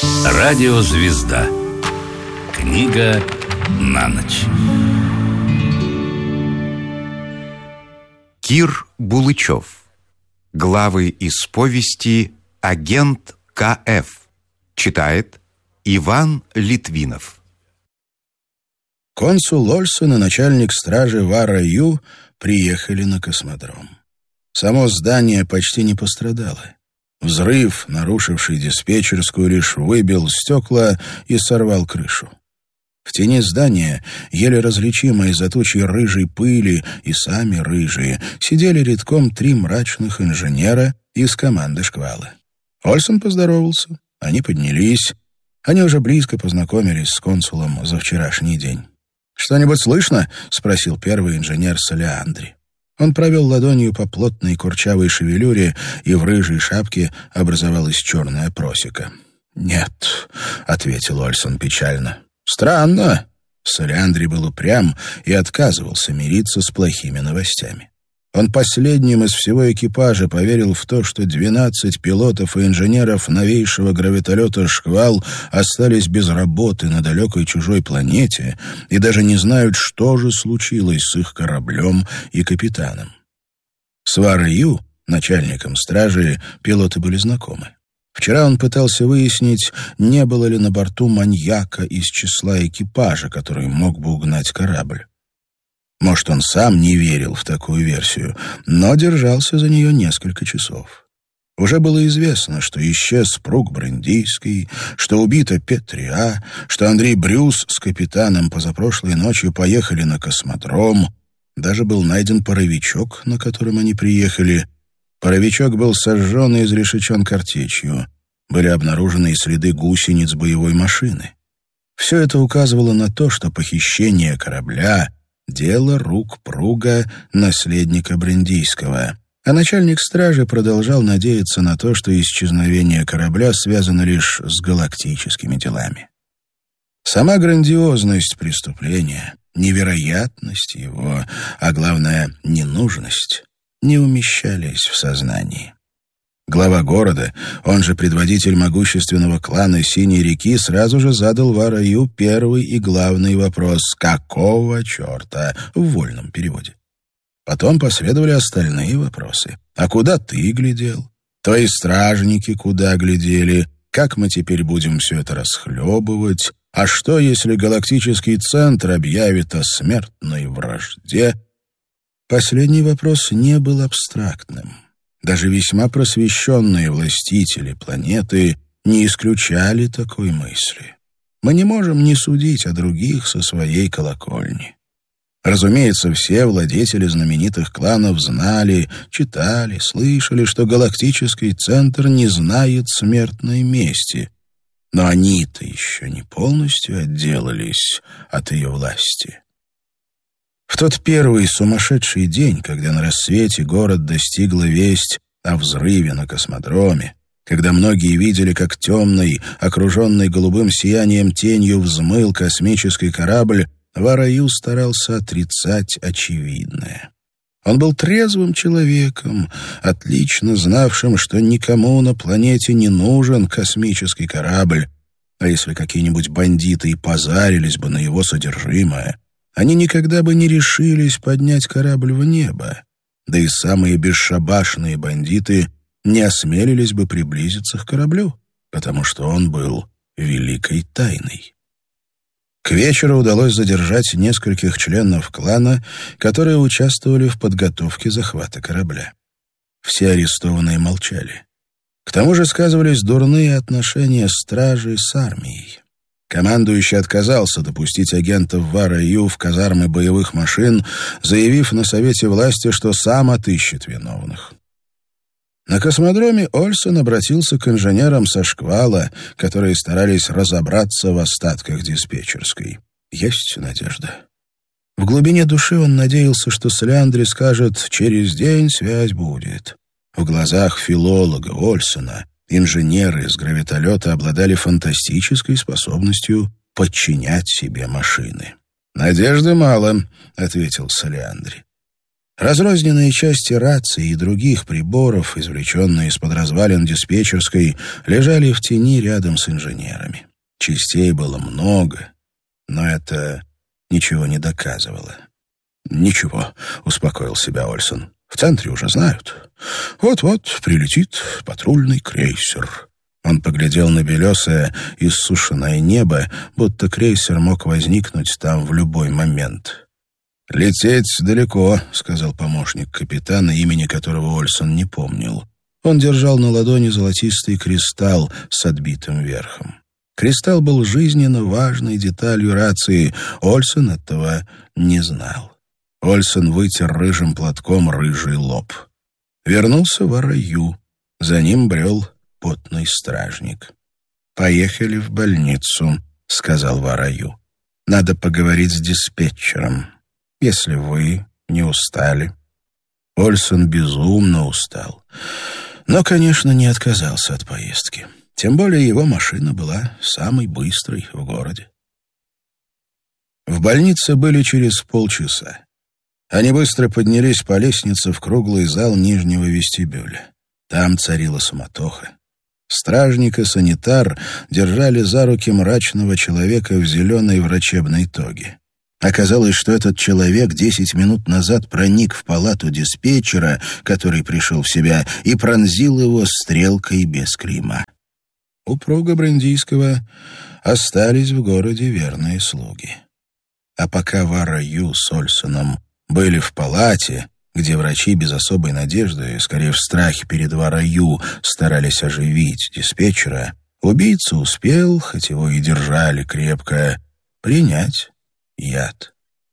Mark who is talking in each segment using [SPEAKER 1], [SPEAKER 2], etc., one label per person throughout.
[SPEAKER 1] Радиозвезда. Книга на ночь.
[SPEAKER 2] Кир Булычев. Главы из повести «Агент К.Ф.». Читает Иван Литвинов.
[SPEAKER 3] Консул Ольсон и начальник стражи Вара Ю приехали на космодром. Само здание почти не пострадало. Взрыв, нарушивший диспетчерскую, лишь выбил стекла и сорвал крышу. В тени здания, еле различимые из-за тучи рыжей пыли и сами рыжие, сидели редком 3 мрачных инженера из команды «Шквала». Ольсон поздоровался, они поднялись. Они уже близко познакомились с консулом за вчерашний день. «Что-нибудь слышно?» — спросил первый инженер Солиандри. Он провел ладонью по плотной курчавой шевелюре, и в рыжей шапке образовалась черная просека. «Нет», — ответил Ольсон печально. «Странно». Солиандри был упрям и отказывался мириться с плохими новостями. Он последним из всего экипажа поверил в то, что 12 пилотов и инженеров новейшего гравитолета «Шквал» остались без работы на далекой чужой планете и даже не знают, что же случилось с их кораблем и капитаном. С Вара Ю, начальником стражи, пилоты были знакомы. Вчера он пытался выяснить, не было ли на борту маньяка из числа экипажа, который мог бы угнать корабль. Может, он сам не верил в такую версию, но держался за нее несколько часов. Уже было известно, что исчез Прук Брендийский, что убита Петриа, что Андрей Брюс с капитаном позапрошлой ночью поехали на космодром. Даже был найден паровичок, на котором они приехали. Паровичок был сожжен и изрешечен картечью. Были обнаружены и следы гусениц боевой машины. Все это указывало на то, что похищение корабля — дело рук Пруга, наследника Брендийского. А начальник стражи продолжал надеяться на то, что исчезновение корабля связано лишь с галактическими делами. Сама грандиозность преступления, невероятность его, а главное, ненужность, не умещались в сознании. Глава города, он же предводитель могущественного клана Синей реки, сразу же задал Вара Ю первый и главный вопрос «Какого черта?» в вольном переводе. Потом последовали остальные вопросы. «А куда ты глядел? Твои стражники куда глядели? Как мы теперь будем все это расхлебывать? А что, если галактический центр объявит о смертной вражде?» Последний вопрос не был абстрактным. Даже весьма просвещенные властители планеты не исключали такой мысли. Мы не можем не судить о других со своей колокольни. Разумеется, все владетели знаменитых кланов знали, читали, слышали, что галактический центр не знает смертной мести. Но они-то еще не полностью отделались от ее власти. В тот первый сумасшедший день, когда на рассвете город достигла весть о взрыве на космодроме, когда многие видели, как темный, окруженный голубым сиянием тенью взмыл космический корабль, Вара Ю старался отрицать очевидное. Он был трезвым человеком, отлично знавшим, что никому на планете не нужен космический корабль, а если какие-нибудь бандиты и позарились бы на его содержимое, они никогда бы не решились поднять корабль в небо, да и самые бесшабашные бандиты не осмелились бы приблизиться к кораблю, потому что он был великой тайной. К вечеру удалось задержать нескольких членов клана, которые участвовали в подготовке захвата корабля. Все арестованные молчали. К тому же сказывались дурные отношения стражи с армией. Командующий отказался допустить агентов Вара Ю в казармы боевых машин, заявив на совете власти, что сам отыщет виновных. На космодроме Ольсон обратился к инженерам со «Шквала», которые старались разобраться в остатках диспетчерской. Есть надежда. В глубине души он надеялся, что Солиандри скажет «через день связь будет». В глазах филолога Ольсона инженеры из гравитолета обладали фантастической способностью подчинять себе машины. «Надежды мало», — ответил Солиандри. Разрозненные части рации и других приборов, извлеченные из-под развалин диспетчерской, лежали в тени рядом с инженерами. Частей было много, но это ничего не доказывало. «Ничего», — успокоил себя Ольсон. «В центре уже знают. Вот-вот прилетит патрульный крейсер». Он поглядел на белесое, иссушенное небо, будто крейсер мог возникнуть там в любой момент. «Лететь далеко», — сказал помощник капитана, имени которого Ольсон не помнил. Он держал на ладони золотистый кристалл с отбитым верхом. Кристалл был жизненно важной деталью рации. Ольсон этого не знал. Ольсон вытер рыжим платком рыжий лоб. Вернулся Вараю. За ним брел потный стражник. «Поехали в больницу», — сказал Вараю. «Надо поговорить с диспетчером. Если вы не устали». Ольсон безумно устал. Но, конечно, не отказался от поездки. Тем более его машина была самой быстрой в городе. В больнице были через полчаса. Они быстро поднялись по лестнице в круглый зал нижнего вестибюля. Там царила суматоха. Стражник и санитар держали за руки мрачного человека в зеленой врачебной тоге. Оказалось, что этот человек 10 минут назад проник в палату диспетчера, который пришел в себя, и пронзил его стрелкой без клейма. У Пруга Брандийского остались в городе верные слуги. А пока Вараю с Ольсоном были в палате, где врачи без особой надежды, скорее в страхе перед Вараю, старались оживить диспетчера, убийца успел, хоть его и держали крепко, принять яд.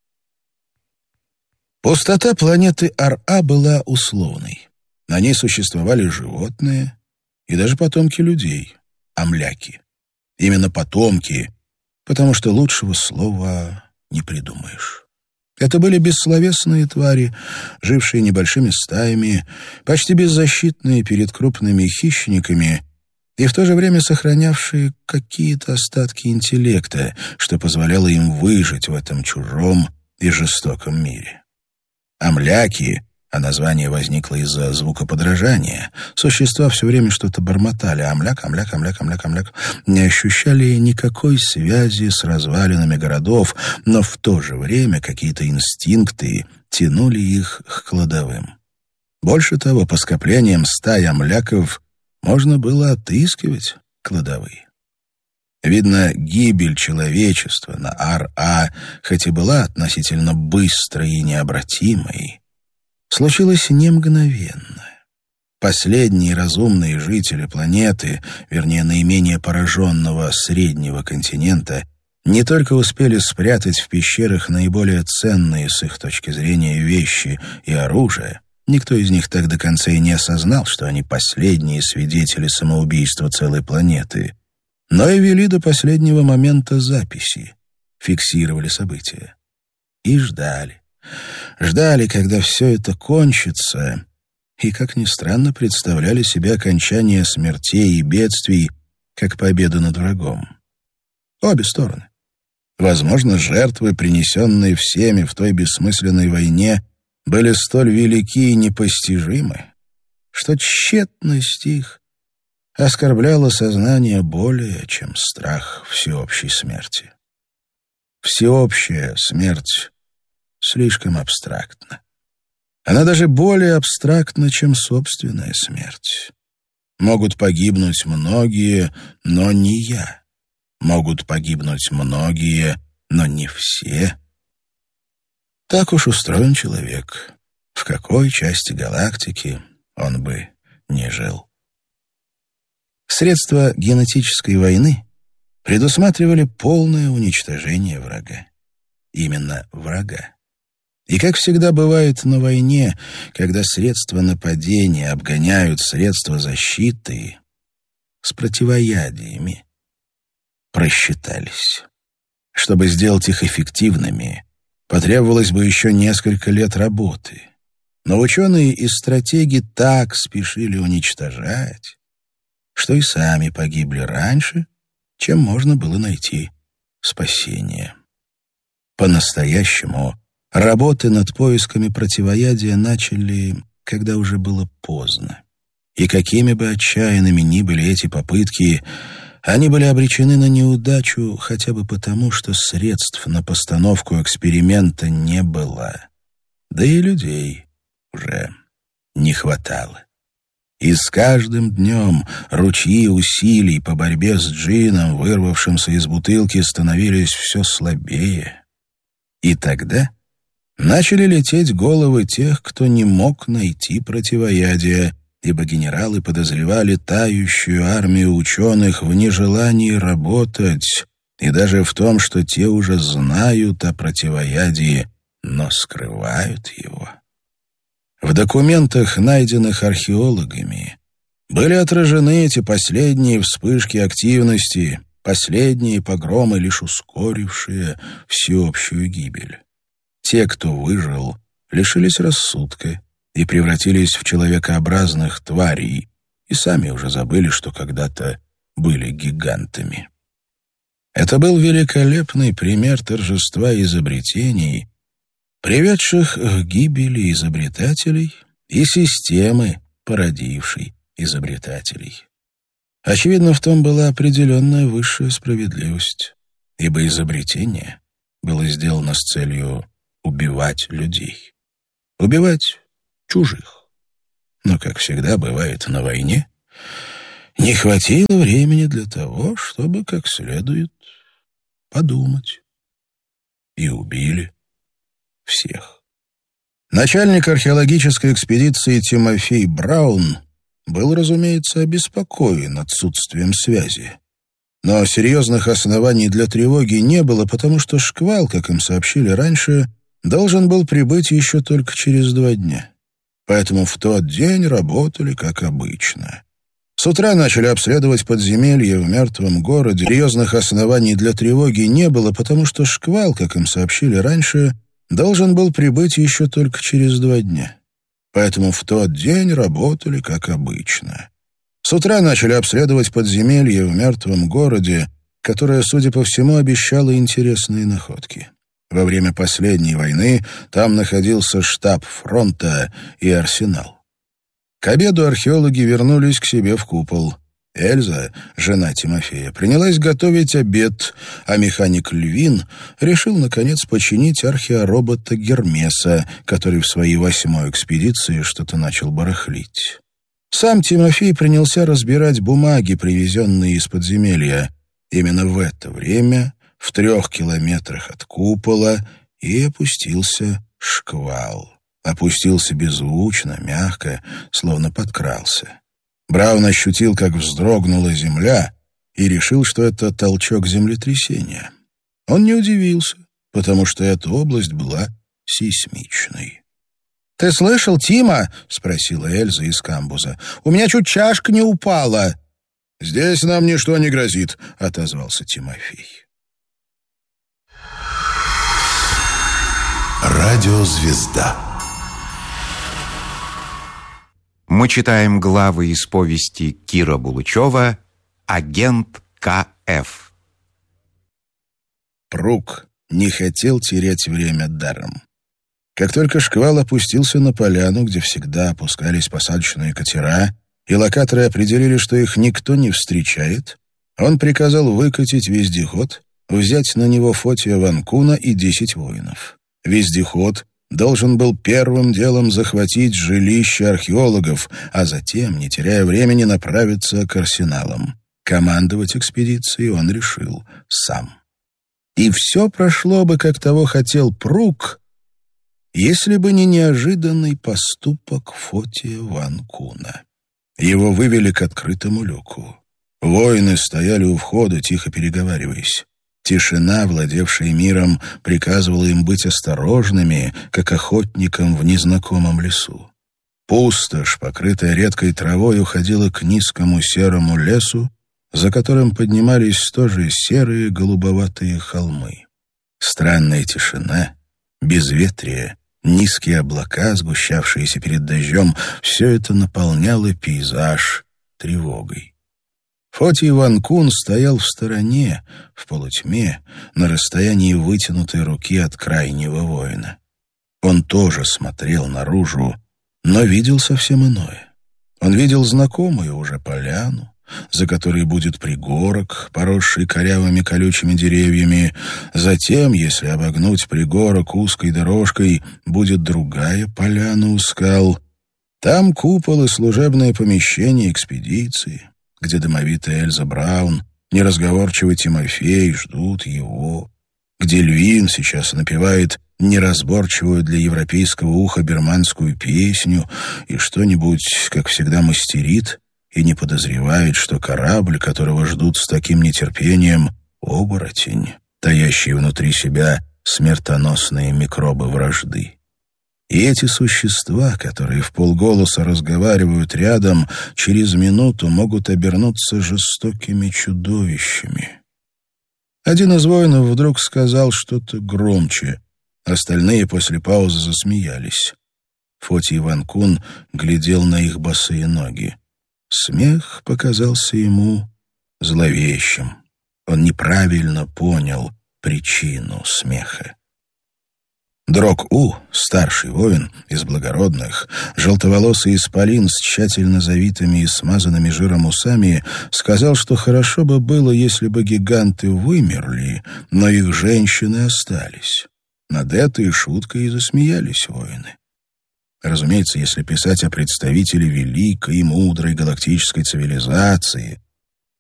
[SPEAKER 3] Пустота планеты Ар-А была условной. На ней существовали животные и даже потомки людей, амляки. Именно потомки, потому что лучшего слова не придумаешь. Это были бессловесные твари, жившие небольшими стаями, почти беззащитные перед крупными хищниками и в то же время сохранявшие какие-то остатки интеллекта, что позволяло им выжить в этом чужом и жестоком мире. Амляки, а название возникло из-за звукоподражания, существа все время что-то бормотали, амляк, амляк, амляк, амляк, амляк, не ощущали никакой связи с развалинами городов, но в то же время какие-то инстинкты тянули их к кладовым. Больше того, по скоплениям стай амляков можно было отыскивать кладовые. Видно, гибель человечества на Ар-А, хоть и была относительно быстрой и необратимой, случилась не мгновенно. Последние разумные жители планеты, вернее, наименее пораженного среднего континента, не только успели спрятать в пещерах наиболее ценные с их точки зрения вещи и оружие, никто из них так до конца и не осознал, что они последние свидетели самоубийства целой планеты, но и вели до последнего момента записи, фиксировали события и ждали. Ждали, когда все это кончится, и, как ни странно, представляли себе окончание смертей и бедствий как победу над врагом. Обе стороны. Возможно, жертвы, принесенные всеми в той бессмысленной войне, были столь велики и непостижимы, что тщетность их оскорбляла сознание более, чем страх всеобщей смерти. Всеобщая смерть слишком абстрактна. Она даже более абстрактна, чем собственная смерть. Могут погибнуть многие, но не я. Могут погибнуть многие, но не все. Так уж устроен человек. В какой части галактики он бы не жил. Средства генетической войны предусматривали полное уничтожение врага. Именно врага. И, как всегда бывает на войне, когда средства нападения обгоняют средства защиты, с противоядиями просчитались. Чтобы сделать их эффективными, потребовалось бы еще несколько лет работы. Но ученые и стратеги так спешили уничтожать, что и сами погибли раньше, чем можно было найти спасение. По-настоящему Работы над поисками противоядия начали, когда уже было поздно. И какими бы отчаянными ни были эти попытки, они были обречены на неудачу хотя бы потому, что средств на постановку эксперимента не было. Да и людей уже не хватало. И с каждым днем ручьи усилий по борьбе с джином, вырвавшимся из бутылки, становились все слабее. И тогда начали лететь головы тех, кто не мог найти противоядия, ибо генералы подозревали тающую армию ученых в нежелании работать и даже в том, что те уже знают о противоядии, но скрывают его. В документах, найденных археологами, были отражены эти последние вспышки активности, последние погромы, лишь ускорившие всеобщую гибель. Те, кто выжил, лишились рассудка и превратились в человекообразных тварей, и сами уже забыли, что когда-то были гигантами. Это был великолепный пример торжества изобретений, приведших к гибели изобретателей и системы, породившей изобретателей. Очевидно, в том была определенная высшая справедливость, ибо изобретение было сделано с целью убивать людей. Убивать чужих. Но, как всегда бывает на войне, не хватило времени для того, чтобы как следует подумать. И убили всех. Начальник археологической экспедиции Тимофей Браун был, разумеется, обеспокоен отсутствием связи. Но серьезных оснований для тревоги не было, потому что шквал, как им сообщили раньше, должен был прибыть еще только через 2 дня. Поэтому в тот день работали как обычно. С утра начали обследовать подземелье в мертвом городе. Серьезных оснований для тревоги не было, потому что шквал, как им сообщили раньше, должен был прибыть еще только через 2 дня. Поэтому в тот день работали как обычно. С утра начали обследовать подземелье в мертвом городе, которое, судя по всему, обещало интересные находки. Во время последней войны там находился штаб фронта и арсенал. К обеду археологи вернулись к себе в купол. Эльза, жена Тимофея, принялась готовить обед, а механик Львин решил, наконец, починить археоробота Гермеса, который в своей 8-й экспедиции что-то начал барахлить. Сам Тимофей принялся разбирать бумаги, привезенные из подземелья. Именно в это время, в 3 километрах от купола, и опустился шквал. Опустился беззвучно, мягко, словно подкрался. Браун ощутил, как вздрогнула земля, и решил, что это толчок землетрясения. Он не удивился, потому что эта область была сейсмичной. «Ты слышал, Тима?» — спросила Эльза из камбуза. «У меня чуть чашка не упала». «Здесь нам ничто не грозит», — отозвался Тимофей.
[SPEAKER 1] Радиозвезда.
[SPEAKER 2] Мы читаем главы из повести Кира Булычева «Агент К.Ф.».
[SPEAKER 3] Прук не хотел терять время даром. Как только шквал опустился на поляну, где всегда опускались посадочные катера, и локаторы определили, что их никто не встречает, он приказал выкатить вездеход, взять на него Фотия Ванкуна и 10 воинов. Вездеход должен был первым делом захватить жилище археологов, а затем, не теряя времени, направиться к арсеналам. Командовать экспедицией он решил сам. И все прошло бы, как того хотел Прук, если бы не неожиданный поступок Фотия Ванкуна. Его вывели к открытому люку. Воины стояли у входа, тихо переговариваясь. Тишина, владевшая миром, приказывала им быть осторожными, как охотникам в незнакомом лесу. Пустошь, покрытая редкой травой, уходила к низкому серому лесу, за которым поднимались тоже серые голубоватые холмы. Странная тишина, безветрие, низкие облака, сгущавшиеся перед дождем — все это наполняло пейзаж тревогой. Фотий Ванкун стоял в стороне, в полутьме, на расстоянии вытянутой руки от крайнего воина. Он тоже смотрел наружу, но видел совсем иное. Он видел знакомую уже поляну, за которой будет пригорок, поросший корявыми колючими деревьями. Затем, если обогнуть пригорок узкой дорожкой, будет другая поляна у скал. Там купол и служебное помещение экспедиции, где домовитая Эльза Браун, неразговорчивый Тимофей ждут его, где Львин сейчас напевает неразборчивую для европейского уха берманскую песню и что-нибудь, как всегда, мастерит и не подозревает, что корабль, которого ждут с таким нетерпением, оборотень, таящий внутри себя смертоносные микробы вражды. И эти существа, которые вполголоса разговаривают рядом, через минуту могут обернуться жестокими чудовищами. Один из воинов вдруг сказал что-то громче. Остальные после паузы засмеялись. Фотий Ван-Кун глядел на их босые ноги. Смех показался ему зловещим. Он неправильно понял причину смеха. Дрог-У, старший воин из благородных, желтоволосый исполин с тщательно завитыми и смазанными жиром усами, сказал, что хорошо бы было, если бы гиганты вымерли, но их женщины остались. Над этой шуткой и засмеялись воины. Разумеется, если писать о представителе великой и мудрой галактической цивилизации,